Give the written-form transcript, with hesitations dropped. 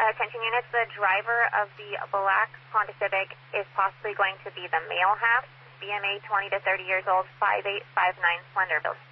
Attention units, the driver of the black Honda Civic is possibly going to be the male half, BMA 20 to 30 years old, 5859 Slender Build.